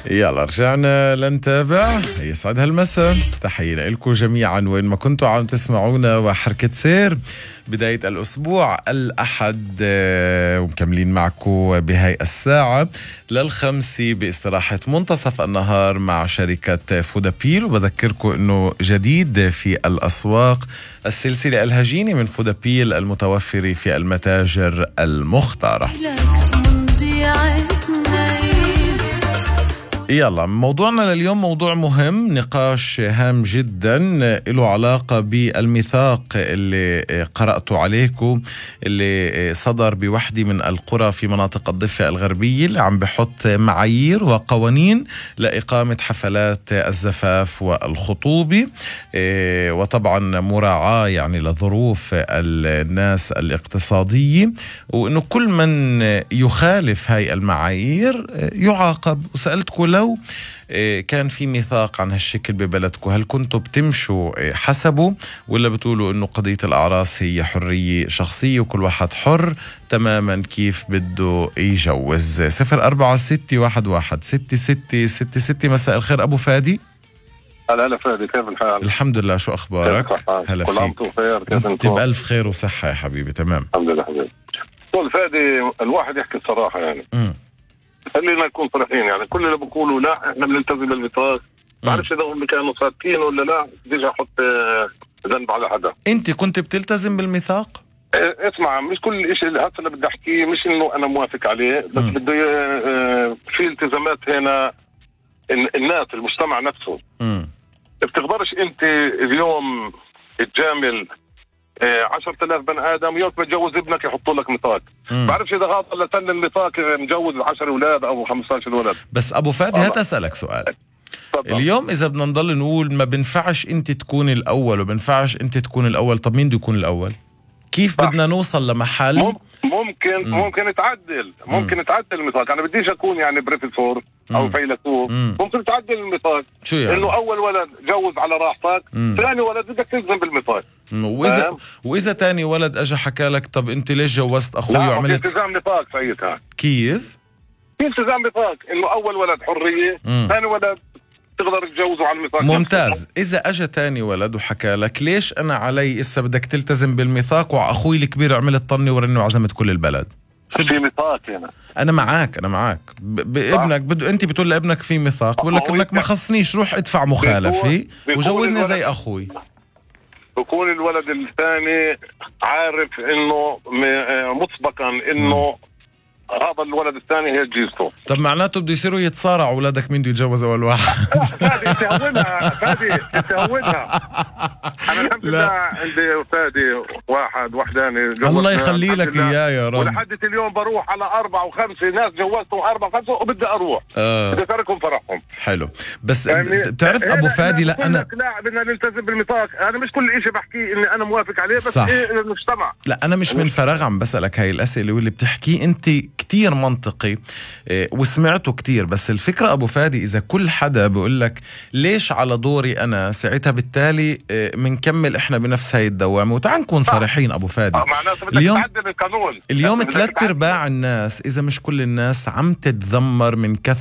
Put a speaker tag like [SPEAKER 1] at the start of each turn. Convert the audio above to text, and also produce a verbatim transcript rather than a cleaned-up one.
[SPEAKER 1] يلا رجعنا لنتابع. يسعد هالمساء، تحية لكم جميعا وين ما كنتوا عم تسمعونا. وحركة سير بداية الأسبوع الأحد، ومكملين معكم بهاي الساعة للخمسة باستراحة منتصف النهار مع شركة فودابيل. وبذكركم أنه جديد في الأسواق السلسلة الهجينة من فودابيل المتوفرة في المتاجر المختارة. يلا موضوعنا لليوم موضوع مهم، نقاش هام جدا له علاقة بالميثاق اللي قرأته عليكم، اللي صدر بوحدة من القرى في مناطق الضفة الغربية، اللي عم بحط معايير وقوانين لإقامة حفلات الزفاف والخطوبة، وطبعا مراعاة يعني لظروف الناس الاقتصادية، وإنه كل من يخالف هاي المعايير يعاقب. وسألتكم لو كان في ميثاق عن هالشكل ببلدكم، هل كنتوا بتمشوا حسبه ولا بتقولوا انه قضية الأعراس هي حرية شخصية وكل واحد حر تماما كيف بده يجوز؟ صفر أربعة ستة واحد واحد ستة ستة ستة ستة. مساء الخير أبو فادي.
[SPEAKER 2] هلا هلا فادي، كيف الحال؟
[SPEAKER 1] الحمد لله، شو أخبارك؟
[SPEAKER 2] هلا فيك. كل عام وانتم بخير، كيف انتم؟
[SPEAKER 1] بألف خير وصحة يا حبيبي. تمام
[SPEAKER 2] الحمد لله حبيبي. قول فادي، الواحد يحكي الصراحة يعني م. خلينا نكون صريحين، يعني كل اللي بقولوا لا احنا بنلتزم بالميثاق، ما بعرفش اذا هم كانوا صادقين ولا لا، بديش احط ذنب على حدا.
[SPEAKER 1] انت كنت بتلتزم بالميثاق؟
[SPEAKER 2] اه اسمع، مش كل شيء اللي هسه اللي بدي احكيه مش انه انا موافق عليه، بس بده اه في التزامات هنا. الناس المجتمع نفسه م. بتقدرش انت اليوم تجامل عشرة آلاف بني آدم يوم بتجوز ابنك يحطوا لك ميثاق. بعرفش إذا غاض ولا سن الميثاق مجوز عشرة أولاد أو خمسة عشر ولد.
[SPEAKER 1] بس أبو فادي هات أسألك سؤال. طبعا. اليوم إذا بدنا نضل نقول ما بنفعش أنت تكون الأول وبنفعش أنت تكون الأول، طب مين بده يكون الأول؟ كيف صح. بدنا نوصل لمحل
[SPEAKER 2] ممكن مم. ممكن تعدل ممكن تعدل الميثاق. أنا بديش أكون يعني بروفيسور أو فيلسوف، ممكن تعدل الميثاق.
[SPEAKER 1] شو يعني؟
[SPEAKER 2] إنه أول ولد جوز على راحتك، ثاني ولد بدك تلزم بالميثاق.
[SPEAKER 1] وإذا وإذا تاني ولد أجا حكى لك طب أنت ليش جوزت أخوي
[SPEAKER 2] وعملت؟ لا، التزام ميثاق سيدها.
[SPEAKER 1] كيف؟
[SPEAKER 2] كيف التزام ميثاق؟ إنه أول ولد حرية، ثاني ولد تقدر تجوزوا على الميثاق.
[SPEAKER 1] ممتاز. إذا أجا تاني ولد وحكى لك ليش أنا علي إسا بدك تلتزم بالميثاق وأخوي الكبير عملت طني ورني وعزمت كل البلد؟
[SPEAKER 2] شو في ميثاق هنا؟ أنا
[SPEAKER 1] معاك أنا معاك بابنك بده، أنت بتقول لابنك في ميثاق، بقول لك ابنك ما خصنيش، روح ادفع مخالفة وجوزني زي أخوي.
[SPEAKER 2] بكون الولد الثاني عارف إنه مسبقا إنه هذا الولد الثاني هي جيزته. طب
[SPEAKER 1] معناته بده يصيروا يتصارعوا أولادك مين بده يتجوز أول واحد.
[SPEAKER 2] فادي تهونها، فادي تهونها. أنا الحمد لله عندي فادي واحد وحداني.
[SPEAKER 1] الله يخلي لك إياه يا رب.
[SPEAKER 2] ولحد اليوم بروح على أربعة وخمسة ناس جوزتهم أربعة وخمسة وبدي أروح. آه. بدي أتركهم فرحهم.
[SPEAKER 1] حلو. بس يعني بتعرف أبو فادي، لا أنا
[SPEAKER 2] لا بدنا نلتزم بالميثاق. أنا مش كل إشي بحكيه إني أنا موافق عليه، بس إيه المجتمع.
[SPEAKER 1] لا أنا مش من فراغ عم بسألك هاي الأسئلة، واللي بتحكيه أنت كتير منطقي إيه وسمعته كتير. بس الفكرة أبو فادي، إذا كل حدا بقول لك ليش على دوري أنا، ساعتها بالتالي إيه منكمل إحنا بنفس هاي الدوامة. وتعال نكون صريحين أبو فادي،
[SPEAKER 2] اليوم
[SPEAKER 1] اليوم ثلاث أرباع الناس إذا مش كل الناس عم تتذمر من كثرة